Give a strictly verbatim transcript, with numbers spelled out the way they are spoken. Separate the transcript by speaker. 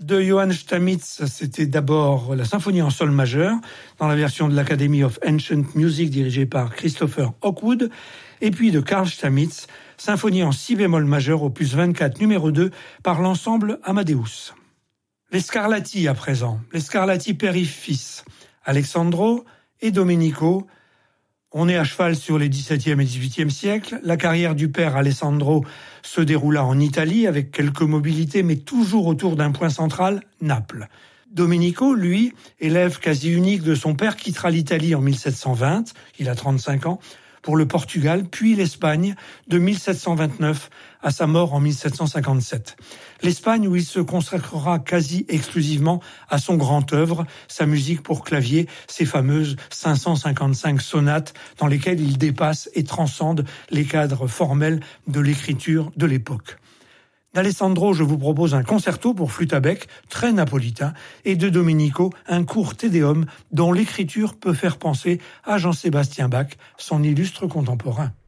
Speaker 1: De Johann Stamitz, c'était d'abord la symphonie en sol majeur, dans la version de l'Academy of Ancient Music dirigée par Christopher Hawkwood, et puis de Carl Stamitz, symphonie en si bémol majeur, opus vingt-quatre, numéro deux, par l'ensemble Amadeus. Les Scarlatti à présent, les Scarlatti père et fils, Alessandro et Domenico. On est à cheval sur les dix-septième et dix-huitième siècles. La carrière du père Alessandro se déroula en Italie avec quelques mobilités, mais toujours autour d'un point central, Naples. Domenico, lui, élève quasi unique de son père, quittera l'Italie en mille sept cent vingt, il a trente-cinq ans, pour le Portugal, puis l'Espagne, de mille sept cent vingt-neuf à sa mort en mille sept cent cinquante-sept. L'Espagne où il se consacrera quasi exclusivement à son grand œuvre, sa musique pour clavier, ses fameuses cinq cent cinquante-cinq sonates dans lesquelles il dépasse et transcende les cadres formels de l'écriture de l'époque. D'Alessandro, je vous propose un concerto pour flûte à bec, très napolitain, et de Domenico, un court tédéum dont l'écriture peut faire penser à Jean-Sébastien Bach, son illustre contemporain.